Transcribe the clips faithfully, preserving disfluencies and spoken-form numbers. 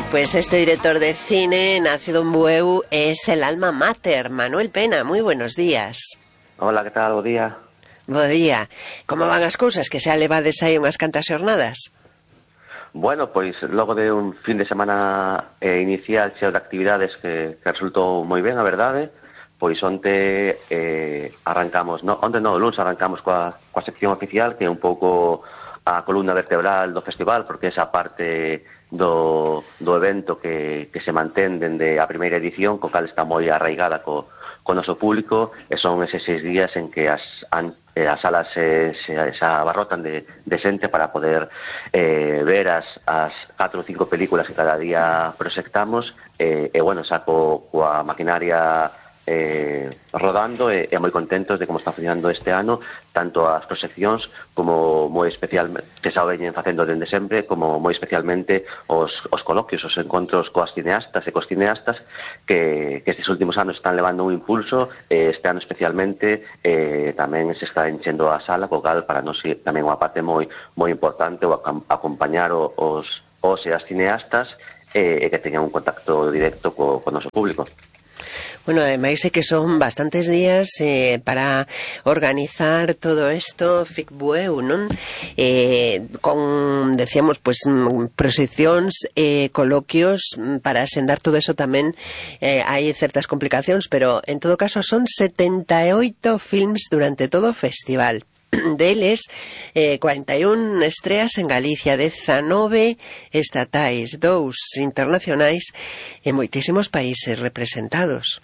Pues este director de cine, nacido en Bueu, es el alma mater. Manuel Pena, moi buenos días. Hola, que tal? Bo día. Bo día. Como van as cousas, que se alevades aí unhas cantas xornadas? Bueno, pois logo de un fin de semana eh, inicial cheo de actividades que, que resultou moi ben, a verdade, pois onte eh, arrancamos, no, onte non, luns arrancamos coa, coa sección oficial, que é un pouco a columna vertebral do festival, porque esa parte do, do evento que, que se mantén dende a primeira edición, co cal está moi arraigada co, co noso público, e son eses seis días en que as, an, eh, as salas se, se, se abarrotan de, de xente para poder eh, ver as, as catro ou cinco películas que cada día proxectamos, e, e bueno, saco coa maquinaria eh, rodando e, e moi contentos de como está funcionando este ano, tanto as proxeccións como moi especialmente, que xa o veñen facendo dende sempre, como moi especialmente os, os coloquios, os encontros coas cineastas e cos cineastas que, que estes últimos anos están levando un impulso, eh, este ano especialmente eh, tamén se está enchendo a sala, co cal para nós tamén unha parte moi moi importante o acompañar os, os e as cineastas e eh, que teñan un contacto directo co, co noso público. Bueno, ademais é que son bastantes días eh, para organizar todo isto FICBUeu, non? Eh, con, decíamos, pues, proxeccións, eh, coloquios, para asendar todo eso tamén eh, hai certas complicacións, pero en todo caso son setenta e oito films durante todo o festival. Deles, eh, cuarenta e un estreas en Galicia, dezanove estatais, dous internacionais e moitísimos países representados.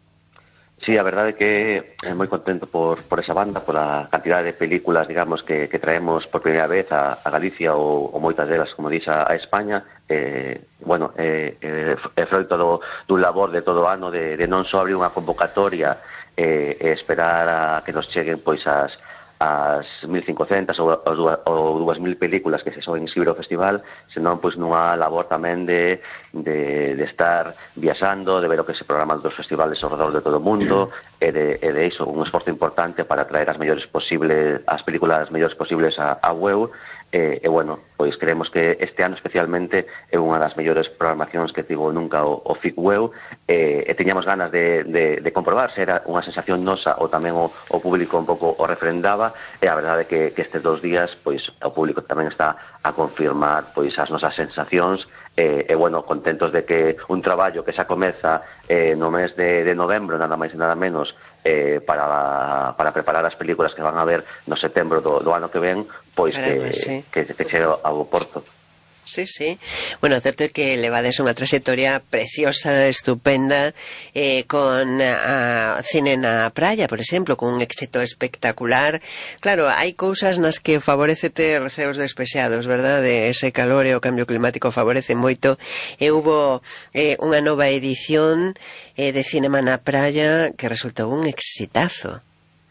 Sí, a verdade é que é moi contento por, por esa banda, por a cantidad de películas, digamos, que, que traemos por primeira vez a, a Galicia ou, ou moitas delas, como dix, a, a España. Eh, bueno, é eh, eh, froito do, dun labor de todo o ano de, de non só abrir unha convocatoria e eh, esperar a que nos cheguen pois as as mil cincocentas ou, ou dúas mil películas que se soen inscribir ao festival, senón pois nunha labor tamén de, de, de estar viaxando, de ver o que se programa dos festivales ao redor de todo o mundo, e de, e de iso, un esforzo importante para traer as mellores posibles, as películas mellores posibles a, a Bueu. E, e bueno, pois creemos que este ano especialmente é unha das mellores programacións que tivo nunca o, o FICBUeu, e, e teñamos ganas de, de, de comprobar se era unha sensación nosa ou tamén o, o público un pouco o refrendaba, e a verdade é que, que estes dous días pois o público tamén está a confirmar pois as nosas sensacións. E, e bueno, contentos de que un traballo que xa comeza eh, no mes de, de novembro, nada máis e nada menos, eh, para, para preparar as películas que van a ver no setembro do, do ano que ven, pois Caramba, que, sí. que, que chegue ao Porto. Sí, sí. Bueno, certo é que levades unha trayectoria preciosa, estupenda, eh, con a, a cine na praia, por exemplo, con un éxito espectacular. Claro, hai cousas nas que favorece ter ceos despexados, verdad? De ese calor e o cambio climático favorece moito. E hubo eh, unha nova edición eh, de Cinema na Praia que resultou un exitazo.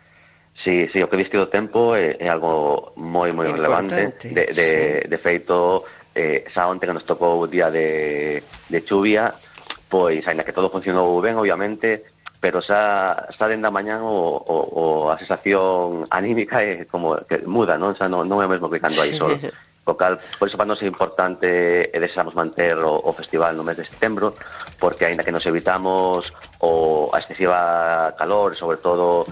Sí, sí, o que viste do tempo é, é algo moi, moi relevante. De, de, sí. de feito, eh, xa onte que nos tocou o día de, de chuvia, pois, ainda que todo funcionou ben, obviamente, pero xa, xa dende a mañán o, o, o a sensación anímica é como que muda, non? Xa non, non é o mesmo que cando hai sol. O cal, por iso para nós é importante e desexamos manter o, o festival no mes de setembro, porque aínda que nos evitamos o, a excesiva calor, sobre todo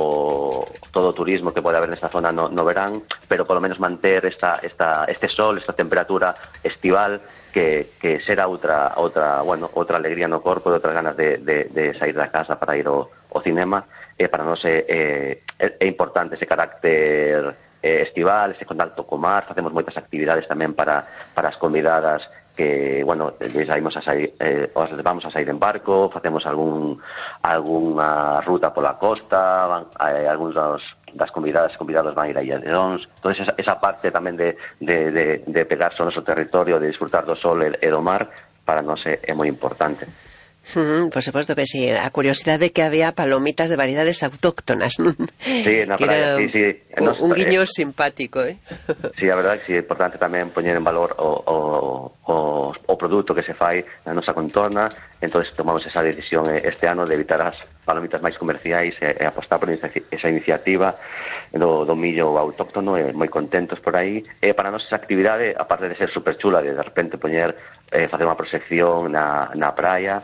o todo o turismo que pode haber nesta zona no, no verán, pero polo menos manter esta, esta, este sol, esta temperatura estival que, que será outra, outra, bueno, outra alegría no corpo, de outras ganas de, de, de sair da casa para ir ao, ao cinema. E para nós é, é, é importante ese carácter eh, estival, ese contacto co mar. Facemos moitas actividades tamén para, para as convidadas que, bueno, les saímos a sair, eh, os vamos a sair en barco, facemos algún algunha ruta pola costa, van, eh, algúns dos, das convidadas convidados van a ir a Illa de Dons. Entón, esa, esa parte tamén de, de, de, de pegarse ao noso territorio, de disfrutar do sol e, e do mar, para nós é, é moi importante. Mm, por suposto que sí. A curiosidade que había palomitas de variedades autóctonas, non? Sí, na praia, sí, sí. Un, un guiño eh, simpático, eh? Sí, a verdade que sí, é importante tamén poñer en valor o, o, o, o produto que se fai na nosa contorna. Entón tomamos esa decisión este ano de evitar as palomitas máis comerciais e, e apostar por esa, esa iniciativa do, do millo autóctono, e moi contentos por aí. E para a nosa actividade, aparte de ser super chula, de de repente poñer, eh, facer unha proxección na, na praia,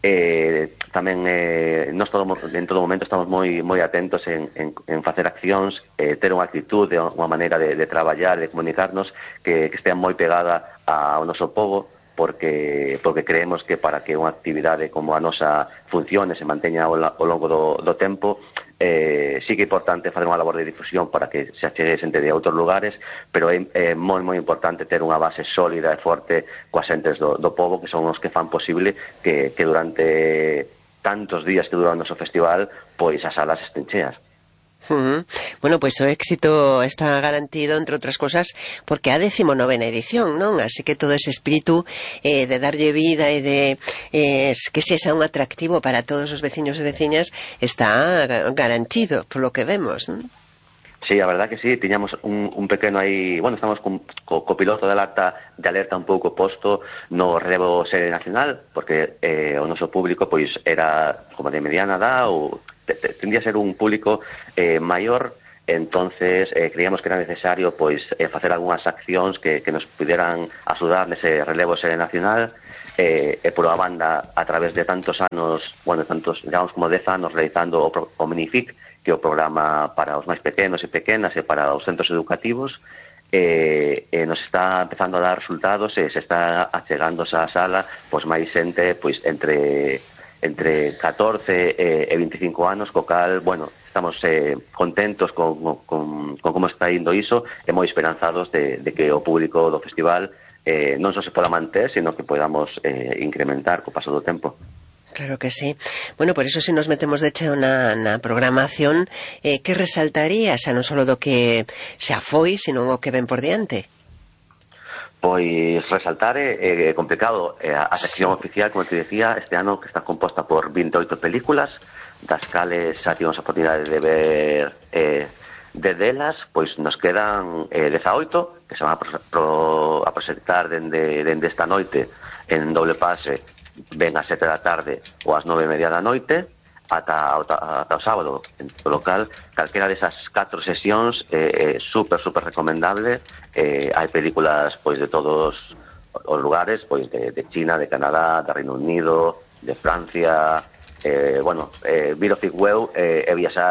Eh, tamén eh, nós todo, en todo momento estamos moi moi atentos en, en, en facer accións, eh, ter unha actitude, unha maneira de, de traballar, de comunicarnos que, que estea moi pegada ao noso povo, porque porque creemos que para que unha actividade como a nosa funcione, se manteña ao, ao longo do, do tempo, eh, sí que é importante facer unha labor de difusión para que se achegue xente de outros lugares, pero é, é moi moi importante ter unha base sólida e forte coas xentes do, do povo, que son os que fan posible que, que durante tantos días que dura o noso festival, pois as salas estén cheas. Uh-huh. Bueno, pois pues, o éxito está garantido, entre outras cosas, porque a decimonovena edición, non? Así que todo ese espírito eh, de darlle vida e de eh, que se xa un atractivo para todos os veciños e veciñas está garantido, por lo que vemos, non? Sí, a verdad que sí, tiñamos un, un pequeno aí, bueno, estamos con, co, co piloto de alerta, de alerta un pouco posto no relevo sede nacional, porque eh, o noso público pois era como de mediana edad ou tendría a ser un público eh, maior. Entonces eh, creíamos que era necesario pois eh, facer algunhas accións que, que nos puderan axudar nese relevo sede nacional. Eh, e por a banda, a través de tantos anos, bueno, tantos, digamos como dez anos realizando o, o Minific, que é o programa para os máis pequenos e pequenas e para os centros educativos, eh, eh, nos está empezando a dar resultados e se está achegando a sala pois máis xente pois entre entre catorce e veinticinco anos, co cal, bueno, estamos eh, contentos con, con, con como está indo iso e moi esperanzados de, de que o público do festival eh, non só se poda manter, sino que podamos eh, incrementar co paso do tempo. Claro que sí. Bueno, por eso si nos metemos de cheo na, na programación, eh, que resaltaría, xa non só do que xa foi, sino o que ven por diante? Pois resaltar é eh, complicado. Eh, a sección sí. oficial, como te decía, este ano que está composta por vinte e oito películas, das cales xa tivemos a oportunidade de ver eh, de delas, pois nos quedan eh, dezaoito que se van a, pro, pro, a proxectar dende, dende esta noite en doble pase, ven a sete da tarde ou ás nove e media da noite ata, ata, ata o sábado en o local. Calquera desas catro sesións é eh, super, super recomendable. Eh, hai películas pois de todos os lugares, pois de, de China, de Canadá, de Reino Unido, de Francia. Eh, bueno, eh, vir ao Figweu eh, é viaxar